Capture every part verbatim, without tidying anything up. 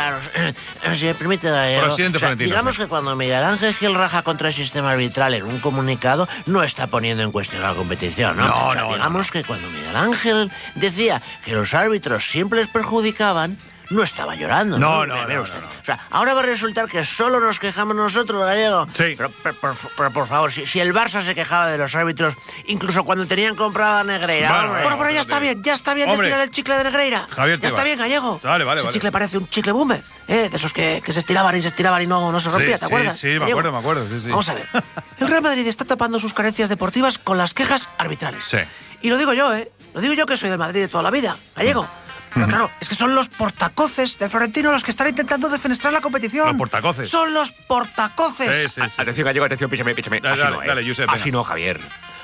claro. Si me permite, Gallego. Presidente O sea, Florentino, digamos sí. que cuando Miguel Ángel Gil raja contra el sistema arbitral en un comunicado, no está poniendo en cuestión la competición, ¿no? No, O sea, no, digamos no. que cuando Miguel Ángel decía que los árbitros siempre les perjudicaban, no estaba llorando, No, ¿no? no, Ve no, usted. no, no. O sea, ahora va a resultar que solo nos quejamos nosotros, Gallego. Sí. Pero, pero, pero, pero, por favor, si, si el Barça se quejaba de los árbitros, incluso cuando tenían comprada a Negreira... Bueno, hombre. bueno, pero ya pero está que- bien, ya está bien Hombre. de estirar el chicle de Negreira. Javier ya está Tebas. bien, Gallego. Vale, vale, Ese vale. chicle parece un chicle boomer, ¿eh? De esos que, que se estiraban y se estiraban y no, no se rompía, Sí, ¿te acuerdas? sí, sí, me Gallego? acuerdo, me acuerdo, sí, sí. Vamos a ver. El Real Madrid está tapando sus carencias deportivas con las quejas arbitrales. Sí. Y lo digo yo, ¿eh? Lo digo yo que soy del Madrid de toda la vida, Gallego. Pero claro, es que son los portacoces de Florentino los que están intentando defenestrar la competición. Los portacoces. Son los portacoces. Sí, sí, sí. Atención, Gallego, atención, píchame, píchame. Dale, Así dale, no, ¿eh? dale, Josep, Así venga. no, Javier.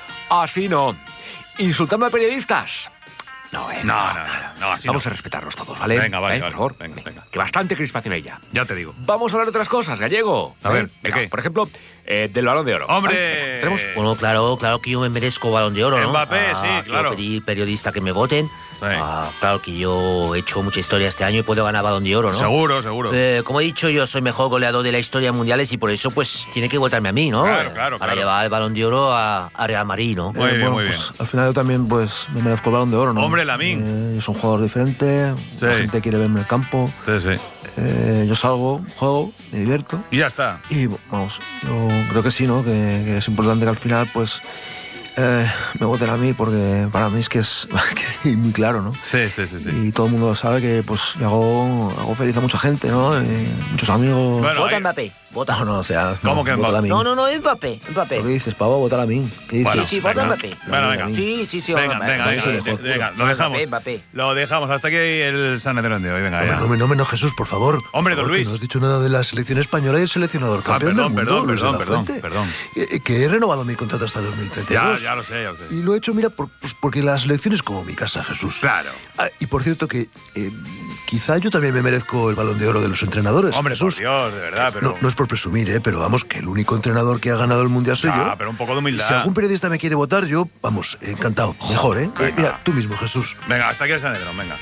Así no. Insultando a periodistas. No, eh. No, no, no, no, así Vamos no. a respetarnos todos, ¿vale? Venga, vale, ¿Eh? vale. Por favor. Venga, venga. Que bastante crispación hay ya. Ya te digo. Vamos a hablar de otras cosas, Gallego. A ver, ¿Eh? ¿de Venga, qué? Por ejemplo, eh, del Balón de Oro. Hombre. ¿Vale? ¿Tenemos? Bueno, claro, claro que yo me merezco Balón de Oro, ¿no? Mbappé, Ah, sí, quiero claro. pedir periodista que me voten. Sí. Ah, claro que yo he hecho mucha historia este año y puedo ganar Balón de Oro, ¿no? Seguro, seguro. Eh, como he dicho, yo soy mejor goleador de la historia mundiales y por eso, pues, tiene que votarme a mí, ¿no? Claro, Eh, claro, Para claro. llevar el Balón de Oro a, a Real Madrid, ¿no? Muy bien, bueno, muy bien. pues, al final yo también pues me merezco el Balón de Oro, ¿no? Hombre, Lamine. Eh, yo soy un jugador diferente, Sí. la gente quiere verme en el campo, Sí, sí. eh, yo salgo, juego, me divierto Y ya está. y vamos, yo creo que sí, ¿no? Que, que es importante que al final pues eh, me voten a mí porque para mí es que es que es muy claro, ¿no? Sí, sí, sí, sí. Y todo el mundo lo sabe que pues yo hago, hago feliz a mucha gente, ¿no? Eh, muchos amigos. Bueno, Vota ahí- Mbappé, vota. No, no, o sea, ¿Cómo no, que vota Mbappé? a mí. No, no, no, Mbappé, Mbappé. ¿Qué dices, pavo? Vota a mí. ¿Qué dices? Bueno, Sí, sí, vota venga. Mbappé. Bueno, venga. Sí, sí, sí, Venga, Mbappé. venga, Mbappé, venga, sí, venga, mejor. venga, lo dejamos. Mbappé, Mbappé. Lo dejamos. Hasta aquí el Sanedrón de hoy. Venga, No, ya. no, me- no, me- no, Jesús, por favor. Hombre, Por don favor, que Luis. No has dicho nada de la selección española y el seleccionador Ah, campeón perdón, del mundo, perdón, Luis de la perdón, Fuente. perdón, Eh, que he renovado mi contrato hasta dos mil treinta y Ya, dos. ya lo sé, ya lo sé. Y lo he hecho, mira, por- pues porque la selección es como mi casa, Jesús. Claro. Ah, y por cierto que eh, quizá yo también me merezco el Balón de Oro de los entrenadores. Hombre, por Jesús. Dios, de verdad, pero... No, no es por presumir, ¿eh? Pero vamos, que el único entrenador que ha ganado el Mundial soy Ah, yo. pero un poco de humildad. Si algún periodista me quiere votar, yo, vamos, encantado. Mejor, ¿eh? Venga. Eh, Mira, tú mismo, Jesús. Venga, hasta aquí el Sanedrón, venga.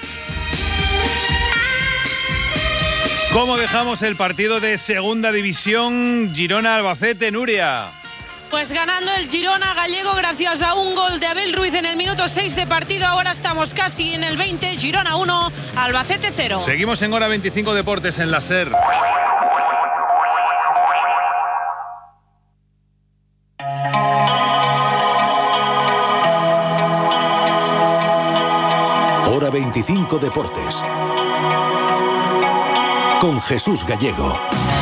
¿Cómo dejamos el partido de Segunda División Girona-Albacete, Nuria? Pues ganando el Girona Gallego gracias a un gol de Abel Ruiz en el minuto seis de partido. Ahora estamos casi en el veinte. Girona uno, Albacete cero. Seguimos en Hora veinticinco Deportes en la SER. Hora veinticinco Deportes. Con Jesús Gallego.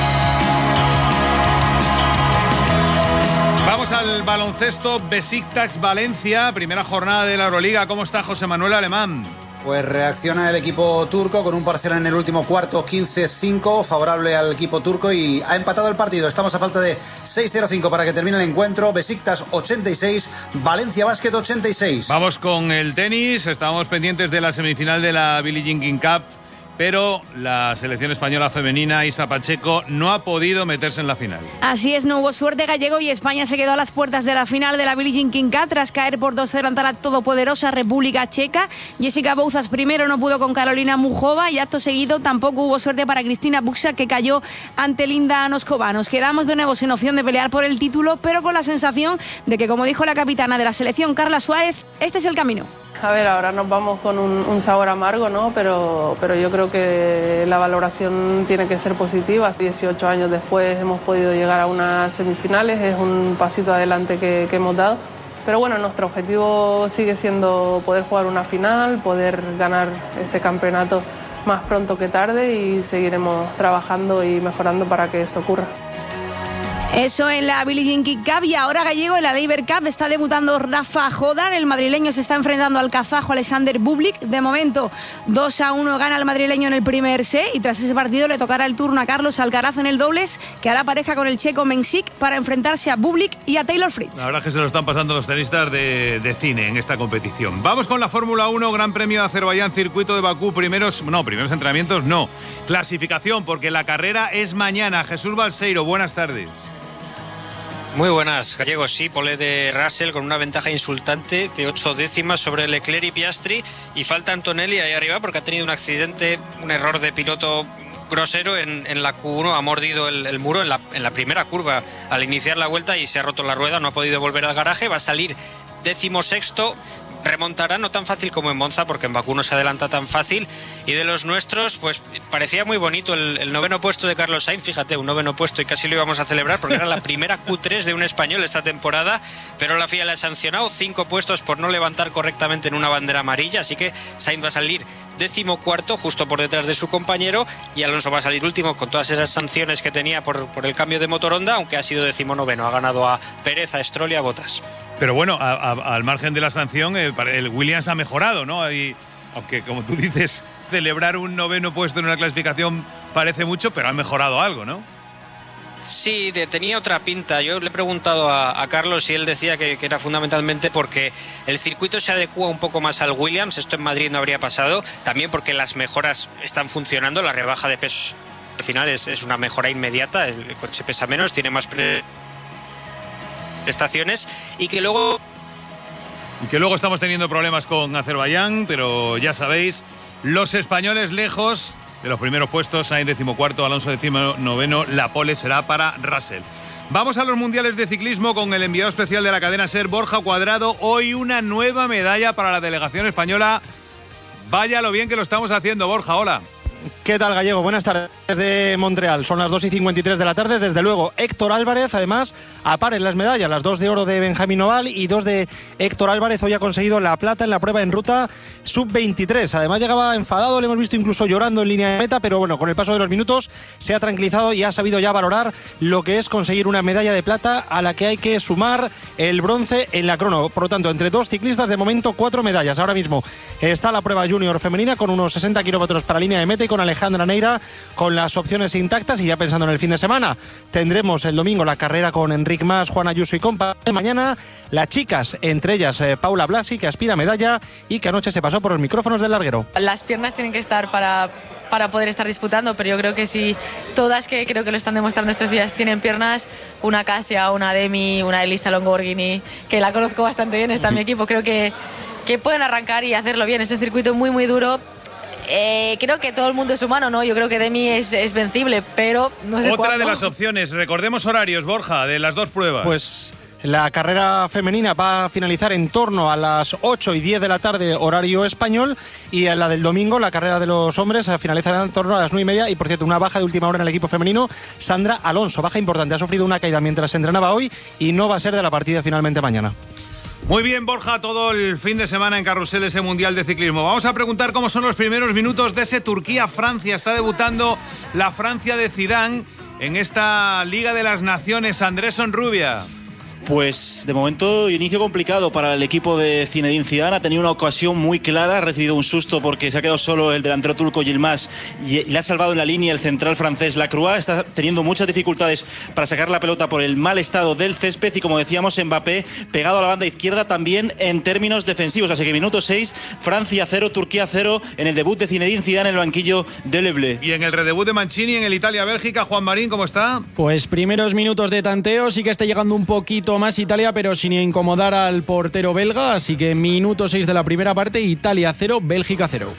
Vamos al baloncesto Besiktas Valencia, primera jornada de la Euroliga. ¿Cómo está José Manuel Alemán? Pues reacciona el equipo turco con un parcial en el último cuarto quince cinco, favorable al equipo turco, y ha empatado el partido. Estamos a falta de seis cero cinco para que termine el encuentro. Besiktas ochenta y seis, Valencia Basket ochenta y seis. Vamos con el tenis. Estábamos pendientes de la semifinal de la Billie Jean King Cup, pero la selección española femenina, Isa Pacheco, no ha podido meterse en la final. Así es, no hubo suerte Gallego y España se quedó a las puertas de la final de la Billie Jean King Cup tras caer por dos cero ante la todopoderosa República Checa. Jessica Bouzas primero no pudo con Carolina Mujova y acto seguido tampoco hubo suerte para Cristina Buxa, que cayó ante Linda Noskova. Nos quedamos de nuevo sin opción de pelear por el título, pero con la sensación de que, como dijo la capitana de la selección, Carla Suárez, este es el camino. A ver, ahora nos vamos con un, un sabor amargo, ¿no? Pero, pero yo creo que la valoración tiene que ser positiva. dieciocho años después hemos podido llegar a unas semifinales, es un pasito adelante que, que hemos dado. Pero bueno, nuestro objetivo sigue siendo poder jugar una final, poder ganar este campeonato más pronto que tarde, y seguiremos trabajando y mejorando para que eso ocurra. Eso en la Billie Jean King Cup. Y ahora, Gallego, en la Davis Cup está debutando Rafa Jodar. El madrileño se está enfrentando al kazajo Alexander Bublik. De momento, dos a uno gana el madrileño en el primer set, y tras ese partido le tocará el turno a Carlos Alcaraz en el dobles, que hará pareja con el checo Mensik para enfrentarse a Bublik y a Taylor Fritz. La verdad es que se lo están pasando los tenistas de, de cine en esta competición. Vamos con la Fórmula uno, Gran Premio de Azerbaiyán, Circuito de Bakú. Primeros, no, primeros entrenamientos no. Clasificación, porque la carrera es mañana. Jesús Balseiro, buenas tardes. Muy buenas, Gallego. Sí, pole de Russell con una ventaja insultante de ocho décimas sobre Leclerc y Piastri, y falta Antonelli ahí arriba porque ha tenido un accidente, un error de piloto grosero en, en la Q uno, ha mordido el, el muro en la, en la primera curva al iniciar la vuelta y se ha roto la rueda, no ha podido volver al garaje, va a salir decimosexto. Remontará no tan fácil como en Monza, porque en Bakú no se adelanta tan fácil. Y de los nuestros, pues parecía muy bonito el, el noveno puesto de Carlos Sainz. Fíjate, un noveno puesto y casi lo íbamos a celebrar porque era la primera Q tres de un español esta temporada. Pero la F I A le ha sancionado cinco puestos por no levantar correctamente en una bandera amarilla. Así que Sainz va a salir décimo cuarto, justo por detrás de su compañero. Y Alonso va a salir último con todas esas sanciones que tenía por, por el cambio de motor Honda, aunque ha sido décimo noveno. Ha ganado a Pérez, a Stroll y a Bottas. Pero bueno, a, a, al margen de la sanción, el, el Williams ha mejorado, ¿no? Y, aunque, como tú dices, celebrar un noveno puesto en una clasificación parece mucho, pero ha mejorado algo, ¿no? Sí, de, tenía otra pinta. Yo le he preguntado a, a Carlos y él decía que, que era fundamentalmente porque el circuito se adecua un poco más al Williams. Esto en Madrid no habría pasado. También porque las mejoras están funcionando. La rebaja de peso al final es, es una mejora inmediata. El, el coche pesa menos, tiene más pre estaciones y que luego y que luego estamos teniendo problemas con Azerbaiyán, pero ya sabéis, los españoles lejos de los primeros puestos. Sainz decimocuarto, Alonso decimonoveno, la pole será para Russell. Vamos a los mundiales de ciclismo con el enviado especial de la cadena SER, Borja Cuadrado. Hoy una nueva medalla para la delegación española. Vaya lo bien que lo estamos haciendo, Borja, hola. ¿Qué tal, Gallego? Buenas tardes desde Montreal. Son las dos y cincuenta y tres de la tarde. Desde luego, Héctor Álvarez, además, a par en las medallas. Las dos de oro de Benjamín Oval y dos de Héctor Álvarez. Hoy ha conseguido la plata en la prueba en ruta sub veintitrés. Además, llegaba enfadado, le hemos visto incluso llorando en línea de meta, pero bueno, con el paso de los minutos se ha tranquilizado y ha sabido ya valorar lo que es conseguir una medalla de plata a la que hay que sumar el bronce en la crono. Por lo tanto, entre dos ciclistas, de momento, cuatro medallas. Ahora mismo está la prueba junior femenina con unos sesenta kilómetros para línea de meta y con Alejandra Neira con las opciones intactas. Y ya pensando en el fin de semana, tendremos el domingo la carrera con Enric Mas, Juan Ayuso y compa. Mañana las chicas, entre ellas eh, Paula Blasi, que aspira a medalla y que anoche se pasó por los micrófonos del larguero. Las piernas tienen que estar para, para poder estar disputando, pero yo creo que si todas, que creo que lo están demostrando estos días, tienen piernas, una Casia, una Demi, una Elisa Longoborghini, que la conozco bastante bien, está en mi equipo, creo que, que pueden arrancar y hacerlo bien. Es un circuito muy muy duro. Eh, creo que todo el mundo es humano, ¿no? Yo creo que Demi es, es vencible, pero no sé Otra cuándo. de las opciones, recordemos horarios, Borja, de las dos pruebas. Pues la carrera femenina va a finalizar en torno a las ocho y diez de la tarde, horario español, y la del domingo, la carrera de los hombres, finalizará en torno a las nueve y media. Y por cierto, una baja de última hora en el equipo femenino, Sandra Alonso, baja importante, ha sufrido una caída mientras se entrenaba hoy y no va a ser de la partida finalmente mañana. Muy bien, Borja, todo el fin de semana en carrusel ese Mundial de Ciclismo. Vamos a preguntar cómo son los primeros minutos de ese Turquía-Francia. Está debutando la Francia de Zidane en esta Liga de las Naciones. Andrés Sonrubia. Pues de momento inicio complicado para el equipo de Zinedine Zidane. Ha tenido una ocasión muy clara, ha recibido un susto porque se ha quedado solo el delantero turco Yilmaz y le ha salvado en la línea el central francés Lacroix. Está teniendo muchas dificultades para sacar la pelota por el mal estado del césped y, como decíamos, Mbappé pegado a la banda izquierda también en términos defensivos. Así que minuto seis, Francia cero, Turquía cero en el debut de Zinedine Zidane en el banquillo de Le Bleu. Y en el redebut de Mancini en el Italia-Bélgica, Juan Marín, ¿cómo está? Pues primeros minutos de tanteo, sí que está llegando un poquito más Italia, pero sin incomodar al portero belga, así que minuto seis de la primera parte, Italia cero, Bélgica cero.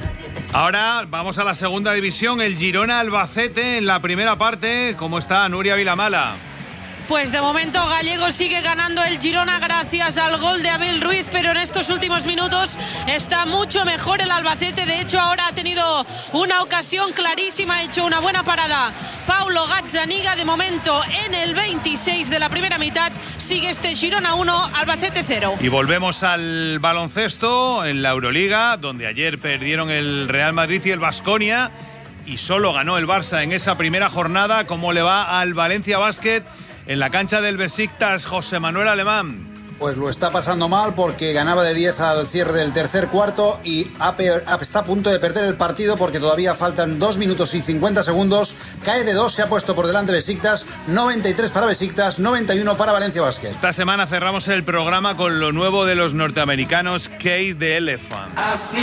Ahora vamos a la segunda división, el Girona Albacete en la primera parte. ¿Cómo está Nuria Vilamala? Pues de momento Gallego sigue ganando el Girona gracias al gol de Abel Ruiz, pero en estos últimos minutos está mucho mejor el Albacete. De hecho, ahora ha tenido una ocasión clarísima, ha hecho una buena parada Paulo Gazzaniga. De momento, en el veintiséis de la primera mitad, sigue este Girona uno, Albacete cero. Y volvemos al baloncesto en la Euroliga, donde ayer perdieron el Real Madrid y el Baskonia, y solo ganó el Barça en esa primera jornada. ¿Cómo le va al Valencia Basket en la cancha del Besiktas, José Manuel Alemán? Pues lo está pasando mal porque ganaba de diez al cierre del tercer cuarto y está a punto de perder el partido porque todavía faltan dos minutos y cincuenta segundos. Cae de dos, se ha puesto por delante Besiktas, noventa y tres para Besiktas, noventa y uno para Valencia Basket. Esta semana cerramos el programa con lo nuevo de los norteamericanos Cage the Elephant.